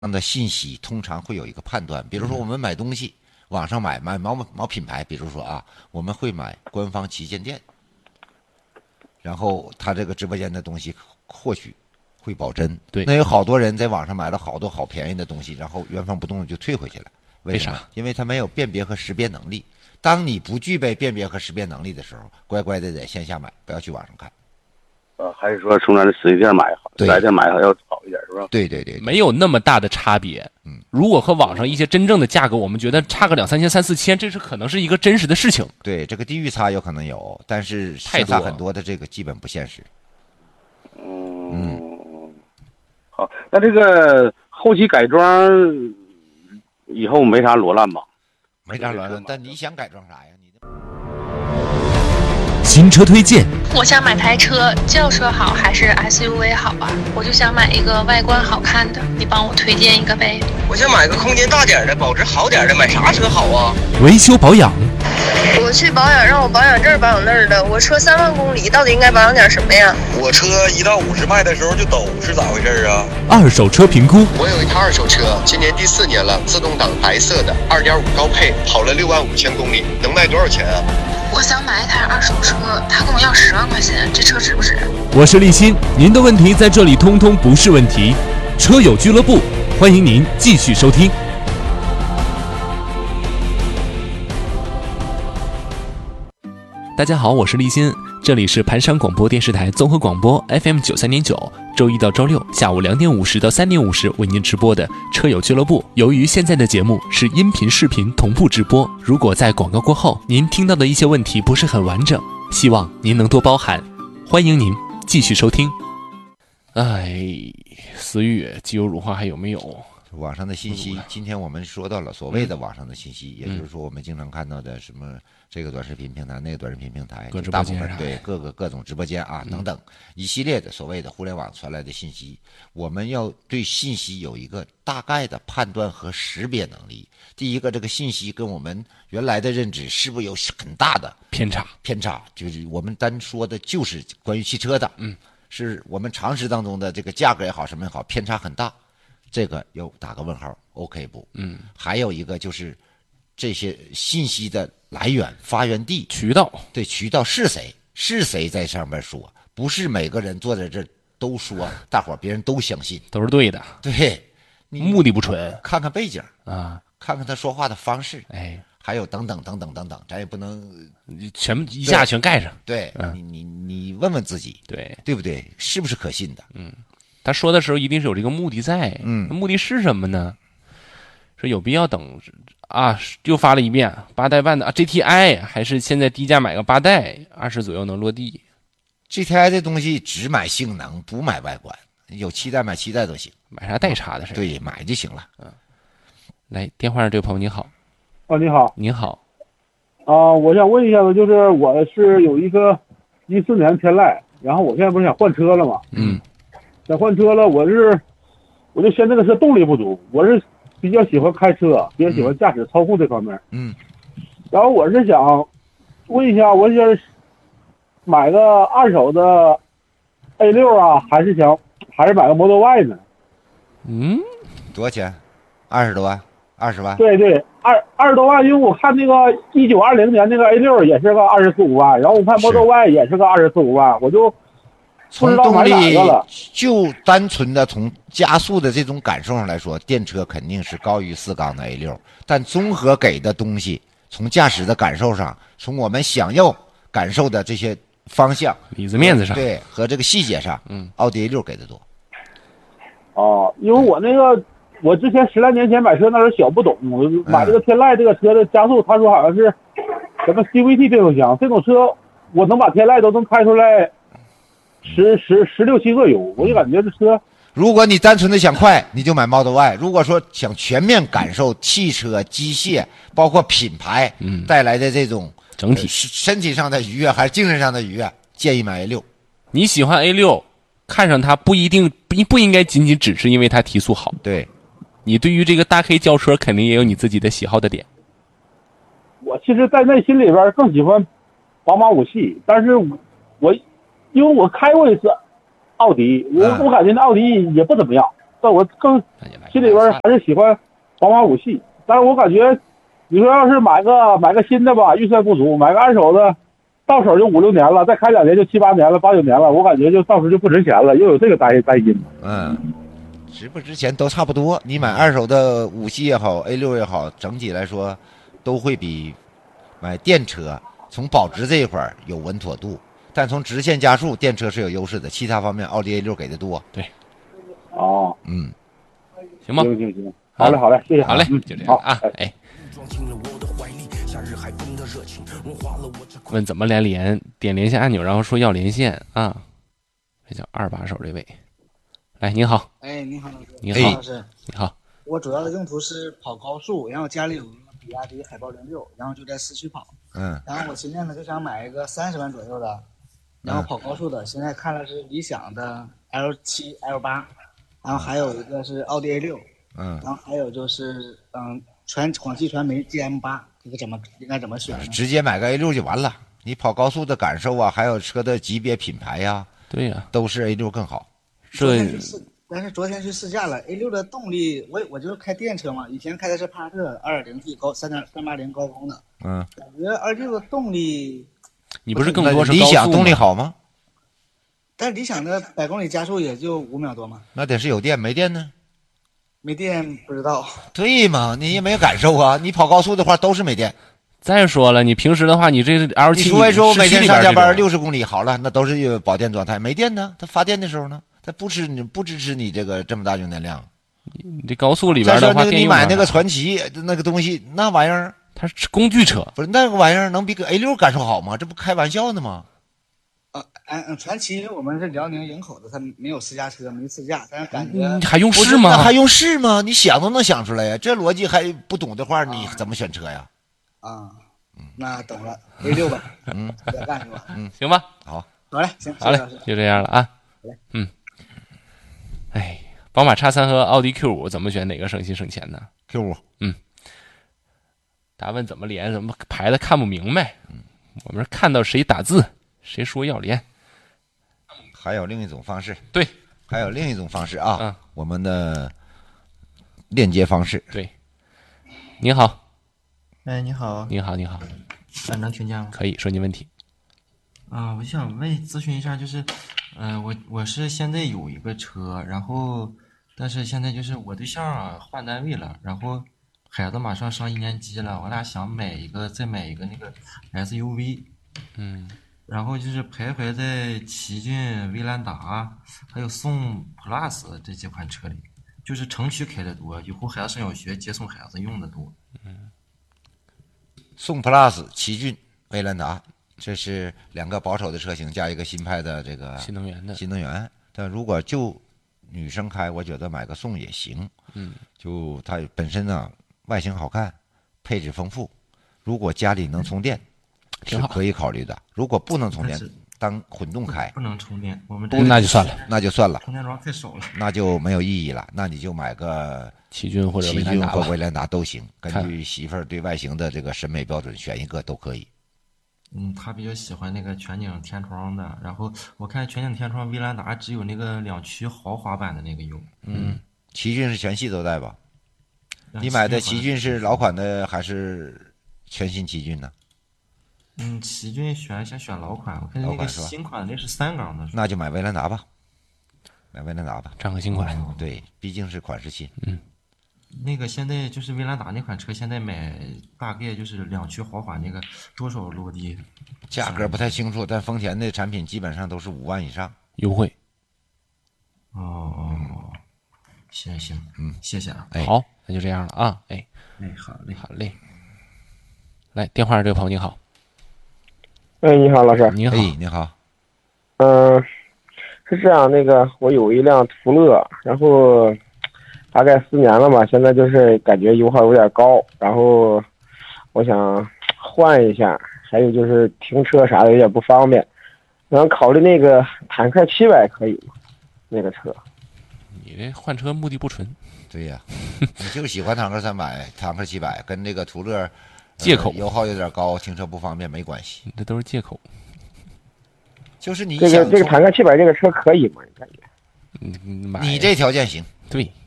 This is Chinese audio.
的信息通常会有一个判断，比如说我们买东西，网上买某品牌，比如说啊，我们会买官方旗舰店，然后他这个直播间的东西或许会保真。 对， 那有好多人在网上买了好多好便宜的东西，然后原封不动就退回去了。为什么？因为他没有辨别和识别能力。当你不具备辨别和识别能力的时候，乖乖的在线下买，不要去网上看。 还是说从咱的实体店买好，实体店买好要好一点，是吧？ 对对对， 没有那么大的差别。如果和网上一些真正的价格，我们觉得差个2、3千、3、4千，这是可能是一个真实的事情。 对，这个地域差有可能有，但是相差很多的这个基本不现实。 好，那这个后期改装以后没啥罗烂吧？ 没啥罗烂，但你想改装啥呀？ 新车推荐， 我想买台车，轿车好还是 SUV 好啊？我就想买一个外观好看的，你帮我推荐一个呗。 我想买个空间大点的，保值好点的，买啥车好啊？ 维修保养， 我去保养，让我保养这儿保养那儿的。我车3万公里，到底应该保养点什么呀？ 我车1到50迈的时候就抖，是咋回事啊？ 二手车评估， 我有一台二手车，今年第4年了，自动挡，白色的，2.5高配，跑了6万5千公里，能卖多少钱啊？ 我想买一台二手车，他跟我要10万块钱，这车值不值？ 我是立新，您的问题在这里通通不是问题。车友俱乐部，欢迎您继续收听。大家好，我是立新，这里是盘山广播电视台综合广播 FM 93.9，周一到周六下午2点50到3点50为您直播的车友俱乐部。由于现在的节目是音频视频同步直播，如果在广告过后您听到的一些问题不是很完整，希望您能多包涵，欢迎您继续收听。 思域机油乳化还有没有？ 网上的信息，今天我们说到了所谓的网上的信息，也就是说我们经常看到的什么这个短视频平台、那个短视频平台，大部分对各种直播间啊等等一系列的所谓的互联网传来的信息，我们要对信息有一个大概的判断和识别能力。第一个，这个信息跟我们原来的认知是不是有很大的偏差？就是我们单说的就是关于汽车的，是我们常识当中的这个价格也好，什么也好，偏差很大。这个又打个问号 ，OK 不？还有一个就是这些信息的来源、发源地、 渠道， 对，渠道是谁？是谁在上面说？不是每个人坐在这都说，大伙别人都相信， 都是对的。 对， 目的不纯， 看看背景啊， 看看他说话的方式，还有等等，咱也不能全一下全盖上。 对，你问问自己，对不对？是不是可信的？ 他说的时候一定是有这个目的在，目的是什么呢？说有必要等啊？又发了一遍8代半的GTI， 还是现在低价买个8代，20左右能落地。 GTI 这东西只买性能，不买外观，有7代买7代都行， 买啥代差的事？ 对，买就行了。 来，电话上这位朋友你好。 你好。 您好。 我想问一下子，就是我是有一个14年天籁，然后我现在不是想换车了吗？想换车了，我就嫌这个车动力不足，我是比较喜欢开车，比较喜欢驾驶操控这方面。然后我是想问一下，我想买个二手的 A6 啊，还是买个 Model Y 呢？ 多少钱？20多万？20万？ 对，20多万，因为我看那个1920年那个 A6 也是个24、5万，然后我看 Model Y 也是个24、5万，我就从动力就单纯的从加速的这种感受上来说，电车肯定是高于4缸的 A6， 但综合给的东西，从驾驶的感受上，从我们想要感受的这些方向、 里子面子上， 对，和这个细节上，奥迪 A6 给的多。 因为我之前10来年前买车那时候小不懂，我买这个天籁这个车的加速，他说好像是什么 CVT 变速箱，这种车我能把天籁都能开出来16、17个油，我就感觉这车， 如果你单纯的想快，你就买 Model Y； 如果说想全面感受汽车、机械，包括品牌带来的这种整体身体上的愉悦还是精神上的愉悦，建议买 A6。 你喜欢 A6， 看上它不应该仅仅只是因为它提速好， 对， 你对于这个大 K 轿车肯定也有你自己的喜好的点。 我其实在内心里边更喜欢宝马5系，但是因为我开过一次奥迪，我感觉那奥迪也不怎么样。 但我更心里边还是喜欢宝马5系。但是我感觉，你说要是买个新的吧，预算不足，买个二手的，到手就5、6年了，再开2年就7、8年了，8、9年了，我感觉就到时就不值钱了，又有这个担心。 值不值钱都差不多。你买二手的5系也好 ，A6 也好，整体来说都会比买电车从保值这一块有稳妥度，但从直线加速，电车是有优势的，其他方面奥迪 A6 给的多。 对。 哦。 行吗？ 行。好嘞，谢谢。 好嘞，就这样啊。哎。问怎么来连？点连线按钮，然后说要连线啊。这叫2把手这位。来，您好。 哎，你好，老师。 你好， 老师。 你好。 我主要的用途是跑高速，然后家里有个比亚迪海豹06，然后就在市区跑。然后我现在呢就想买一个30万左右的，然后跑高速的。现在看了是理想的 L7、L8，然后还有一个是奥迪 A6，然后还有就是广汽传祺 GM8，这个应该怎么选呢？ 直接买个 A6 就完了。你跑高速的感受啊，还有车的级别品牌呀， 对呀， 都是 A6 更好。 但是昨天去试驾了 A6 的动力，我就是开电车嘛，以前开的是帕萨特 2.0T 高380高功的，感觉2.6的动力， 你不是更多是理想动力好吗？ 但理想的100公里加速也就5秒多嘛。 那得是有电，没电呢？ 没电不知道。 对嘛，你也没有感受啊。你跑高速的话都是没电。 再说了，你平时的话，你这 L7， 你除非说我每天上下班60公里，好了，那都是保电状态，没电呢，它发电的时候呢？它不支持你这么大用电量。 你这高速里边的话， 你买那个传祺那个东西，那玩意儿它是工具车， 不是那个玩意儿能比个 A6 感受好吗？这不开玩笑呢吗？ 传祺我们是辽宁营口的，它没有私家车，没试驾，但是感觉还用试吗？ 还用试吗？你想都能想出来呀！这逻辑还不懂的话，你怎么选车呀？ 那懂了 ，A6 吧，别干是吧？ 行吧， 好嘞，行， 好嘞，就这样了啊。宝马 X3 和奥迪 Q5 怎么选？哪个省心省钱呢 ？Q5。 大家问怎么连？怎么牌子看不明白？我们是看到谁打字，谁说要连。 还有另一种方式， 对， 还有另一种方式啊，我们的链接方式。 对，你好。 哎，你好。 你好。 能听见吗？ 可以说你问题。 我想咨询一下，就是，我是现在有一个车，然后，但是现在就是我对象换单位了，然后孩子马上上1年级了，我俩想再买一个那个 SUV，然后就是徘徊在奇骏、威兰达还有宋 Plus 这几款车里，就是城区开的多，以后孩子上小学接送孩子用的多。 宋 Plus、奇骏、威兰达。这是2个保守的车型加一个新派的这个新能源， 但如果就女生开，我觉得买个宋也行。就它本身呢外形好看，配置丰富，如果家里能充电，是可以考虑的。如果不能充电，当混动开， 不能充电，我们那就算了， 充电桩太少了， 那就没有意义了。那你就买个奇骏或者威兰达都行，根据媳妇儿对外形的这个审美标准选一个都可以。 他比较喜欢那个全景天窗的，然后我看全景天窗威兰达只有那个2驱豪华版的那个有。 奇骏是全系都带吧？你买的奇骏是老款的还是全新奇骏呢？ 奇骏先选老款，我看那个新款那是3缸的。 那就买威兰达吧， 占个新款。 对，毕竟是款式新。 那个现在就是威兰达那款车，现在买大概就是2驱豪华那个多少落地？ 价格不太清楚，但丰田的产品基本上都是5万以上优惠。 行，谢谢啊。 好，那就这样了啊。 好嘞。来，电话上这个朋友你好。 你好，老师。 你好， 你好。 是这样，那个我有一辆途乐，然后大概4年了吧，现在就是感觉油耗有点高，然后我想换一下，还有就是停车啥的有点不方便，然后考虑那个坦克700可以吗？那个车。 你这换车目的不纯。 对呀，你就喜欢坦克300、坦克700，跟这个途乐借口油耗有点高，停车不方便没关系， 这都是借口。 就是你这个坦克700这个车可以吗？你感觉？ 你这条件行。 对。